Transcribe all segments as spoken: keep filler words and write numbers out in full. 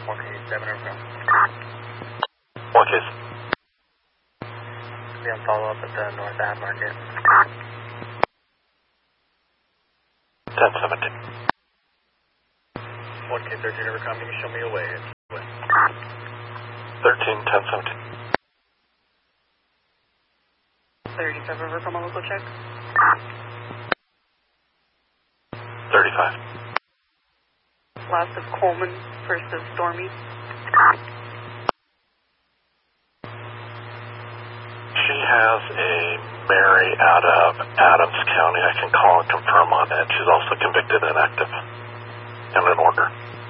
one eight seven over. One case. Be on follow up at the North Ave Market. ten seventeen. one K thirteen over, come, you can show me a way. thirteen ten seventeen. thirty-five over, come on, local check. thirty-five. Last of Coleman, first of Stormy. She has a Mary out of Adams County. I can call and confirm on it. She's also convicted and active. And an order.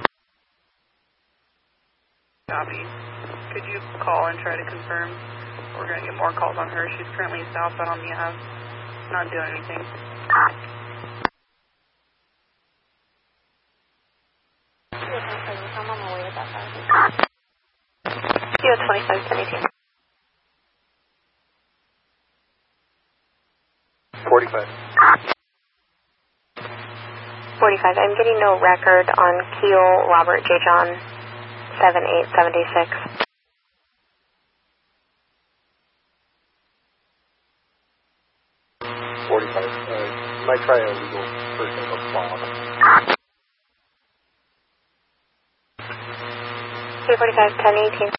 Copy. Could you call and try to confirm? We're going to get more calls on her. She's currently southbound on the Ave, not doing anything. I'm on my way to that side. You have twenty-five ten eighteen. forty-five. forty-five. I'm getting no record on Keel Robert J. John seven eight seven six. forty-five. Uh, might try a legal person or swab. K forty-five ten eighteen.